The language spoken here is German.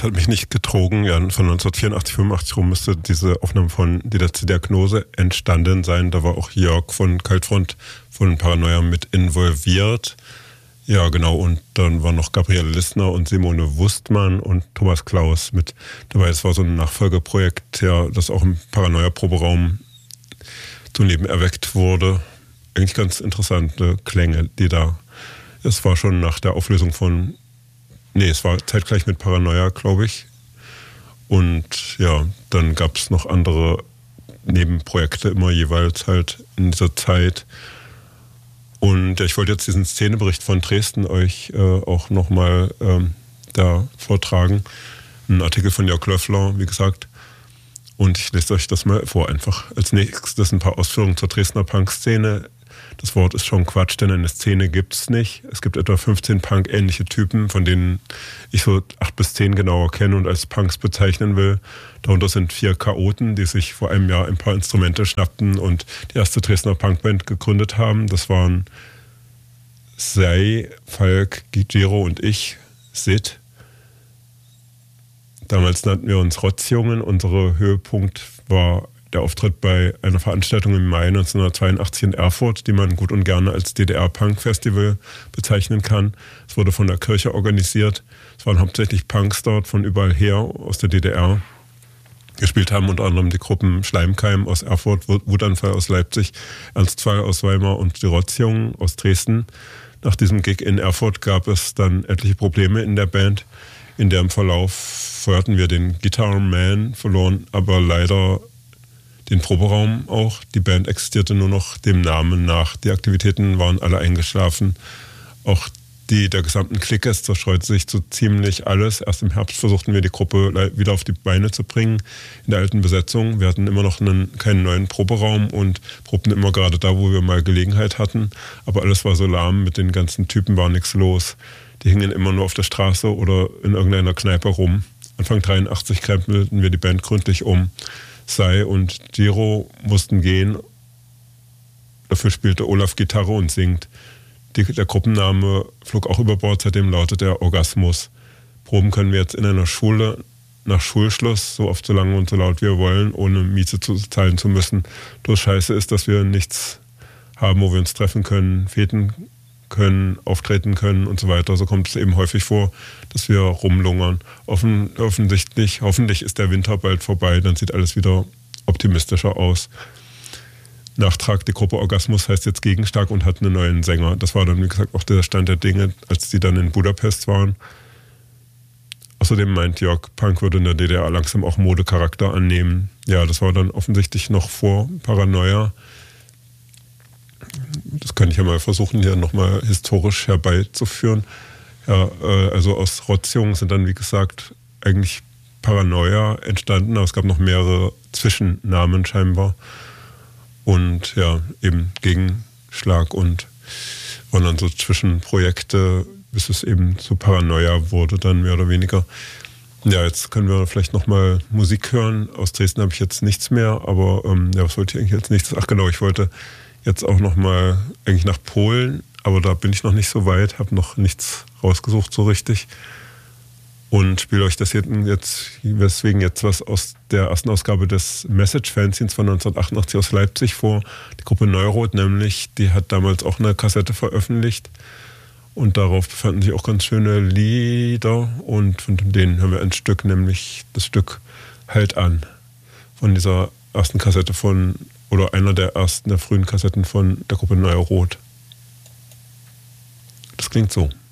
das hat mich nicht getrogen. Ja, von 1984, 85 rum müsste diese Aufnahme von Die letzte Diagnose entstanden sein. Da war auch Jörg von Kaltfront von Paranoia mit involviert. Ja, genau. Und dann waren noch Gabriele Lissner und Simone Wustmann und Thomas Klaus mit dabei. Es war so ein Nachfolgeprojekt, ja, das auch im Paranoia-Proberaum zu Leben erweckt wurde. Eigentlich ganz interessante Klänge, die da. Es war schon nach der Auflösung von. Nee, es war zeitgleich mit Paranoia, glaube ich. Und ja, dann gab es noch andere Nebenprojekte immer jeweils halt in dieser Zeit. Und ich wollte jetzt diesen Szenebericht von Dresden euch auch nochmal da vortragen. Ein Artikel von Jörg Löffler, wie gesagt. Und ich lese euch das mal vor einfach. Als nächstes ein paar Ausführungen zur Dresdner Punk-Szene. Das Wort ist schon Quatsch, denn eine Szene gibt es nicht. Es gibt etwa 15 Punk-ähnliche Typen, von denen ich so 8 bis 10 genauer kenne und als Punks bezeichnen will. Darunter sind 4 Chaoten, die sich vor einem Jahr ein paar Instrumente schnappten und die erste Dresdner Punkband gegründet haben. Das waren Sei, Falk, Giro und ich, Sid. Damals nannten wir uns Rotzjungen. Unser Höhepunkt war der Auftritt bei einer Veranstaltung im Mai 1982 in Erfurt, die man gut und gerne als DDR-Punk-Festival bezeichnen kann. Es wurde von der Kirche organisiert. Es waren hauptsächlich Punks dort von überall her aus der DDR. Gespielt haben unter anderem die Gruppen Schleimkeim aus Erfurt, Wutanfall aus Leipzig, Ernstfall aus Weimar und die Rotzjungen aus Dresden. Nach diesem Gig in Erfurt gab es dann etliche Probleme in der Band. In deren Verlauf feuerten wir den Guitar-Man, verloren aber leider den Proberaum auch. Die Band existierte nur noch dem Namen nach. Die Aktivitäten waren alle eingeschlafen. Auch die der gesamten Clique, es zerstreute sich so ziemlich alles. Erst im Herbst versuchten wir die Gruppe wieder auf die Beine zu bringen in der alten Besetzung. Wir hatten immer noch keinen neuen Proberaum und probten immer gerade da, wo wir mal Gelegenheit hatten. Aber alles war so lahm, mit den ganzen Typen war nichts los. Die hingen immer nur auf der Straße oder in irgendeiner Kneipe rum. Anfang 83 krempelten wir die Band gründlich um. Sei und Giro mussten gehen. Dafür spielte Olaf Gitarre und singt. Der Gruppenname flog auch über Bord, seitdem lautet er Orgasmus. Proben können wir jetzt in einer Schule nach Schulschluss, so oft, so lange und so laut wir wollen, ohne Miete zahlen zu müssen. Das Scheiße ist, dass wir nichts haben, wo wir uns treffen können, feten können, auftreten können und so weiter. So kommt es eben häufig vor, dass wir rumlungern. Hoffentlich ist der Winter bald vorbei, dann sieht alles wieder optimistischer aus. Nachtrag, die Gruppe Orgasmus heißt jetzt Gegenstark und hat einen neuen Sänger. Das war dann, wie gesagt, auch der Stand der Dinge, als die dann in Budapest waren. Außerdem meint Jörg, Punk würde in der DDR langsam auch Modecharakter annehmen. Ja, das war dann offensichtlich noch vor Paranoia. Das kann ich ja mal versuchen, hier nochmal historisch herbeizuführen. Ja, also aus Rotzjungen sind dann, wie gesagt, eigentlich Paranoia entstanden, aber es gab noch mehrere Zwischennamen scheinbar. Und ja, eben Gegenschlag und waren dann so Zwischenprojekte, bis es eben zu Paranoia wurde, dann mehr oder weniger. Ja, jetzt können wir vielleicht nochmal Musik hören. Aus Dresden habe ich jetzt nichts mehr, aber ja, was wollte ich eigentlich als nächstes? Ach genau, ich wollte jetzt auch nochmal eigentlich nach Polen, aber da bin ich noch nicht so weit, habe noch nichts rausgesucht so richtig. Und spiele euch das jetzt weswegen jetzt was aus der ersten Ausgabe des Message-Fanzines von 1988 aus Leipzig vor. Die Gruppe Neurot nämlich, die hat damals auch eine Kassette veröffentlicht. Und darauf befanden sich auch ganz schöne Lieder. Und von denen hören wir ein Stück, nämlich das Stück Halt an. Von dieser ersten Kassette oder einer der frühen Kassetten von der Gruppe Neurot. Das klingt so.